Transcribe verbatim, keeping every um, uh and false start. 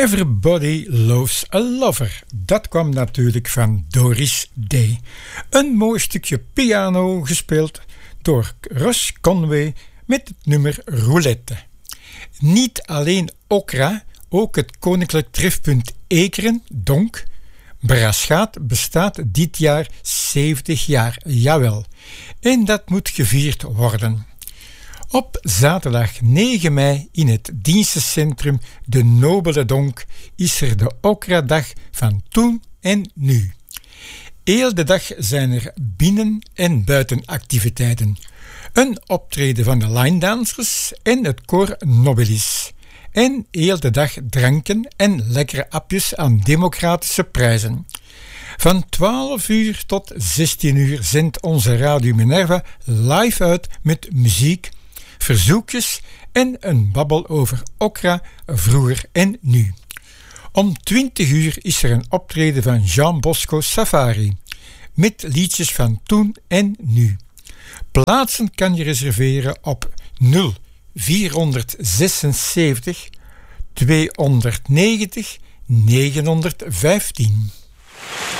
Everybody Loves a Lover. Dat kwam natuurlijk van Doris Day. Een mooi stukje piano gespeeld door Russ Conway met het nummer Roulette. Niet alleen Okra, ook het Koninklijk Trefpunt Ekeren, Donk. Braschaat bestaat dit jaar zeventig jaar, jawel. En dat moet gevierd worden. Op zaterdag negen mei in het dienstencentrum De Nobele Donk is er de Okra-dag van toen en nu. Heel de dag zijn er binnen- en buitenactiviteiten. Een optreden van de linedancers en het koor Nobilis. En heel de dag dranken en lekkere apjes aan democratische prijzen. Van twaalf uur tot zestien uur zendt onze Radio Minerva live uit met muziek, verzoekjes en een babbel over Okra vroeger en nu. Om twintig uur is er een optreden van Jean Bosco Safari met liedjes van toen en nu. Plaatsen kan je reserveren op nul vierhonderdzesenzeventig tweehonderdnegentig negenhonderdvijftien.